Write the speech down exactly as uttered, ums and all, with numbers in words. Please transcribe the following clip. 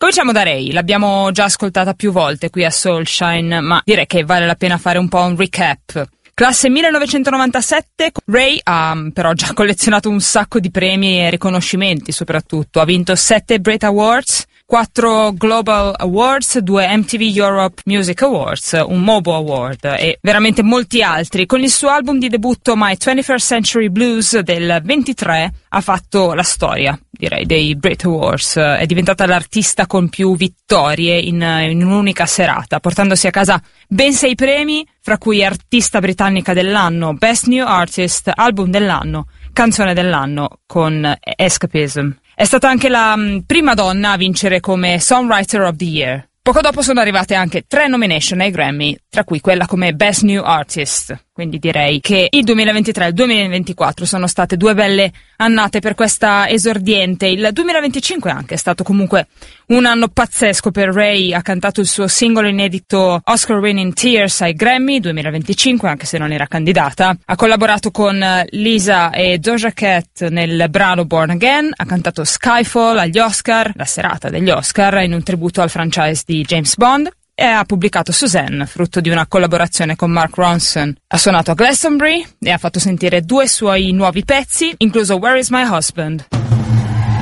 Cominciamo da Ray, l'abbiamo già ascoltata più volte qui a Soulshine, ma direi che vale la pena fare un po' un recap. Classe millenovecentonovantasette, Ray ha però già collezionato un sacco di premi e riconoscimenti soprattutto. Ha vinto sette Brit Awards, quattro Global Awards, due M T V Europe Music Awards, un Mobo Award e veramente molti altri. Con il suo album di debutto My twenty-first Century Blues del ventitré ha fatto la storia, direi, dei Brit Awards. È diventata l'artista con più vittorie in, in un'unica serata, portandosi a casa ben sei premi, fra cui artista britannica dell'anno, Best New Artist, album dell'anno, canzone dell'anno con Escapism. È stata anche la mh, prima donna a vincere come Songwriter of the Year. Poco dopo sono arrivate anche tre nomination ai Grammy, tra cui quella come Best New Artist. Quindi direi che il duemilaventitré e il duemilaventiquattro sono state due belle annate per questa esordiente. Il duemilaventicinque anche è stato comunque un anno pazzesco per Ray. Ha cantato il suo singolo inedito Oscar Winning Tears ai Grammy duemilaventicinque, anche se non era candidata. Ha collaborato con Lisa e Doja Cat nel brano Born Again. Ha cantato Skyfall agli Oscar, la serata degli Oscar, in un tributo al franchise di James Bond. E ha pubblicato Suzanne, frutto di una collaborazione con Mark Ronson. Ha suonato a Glastonbury e ha fatto sentire due suoi nuovi pezzi, incluso Where Is My Husband.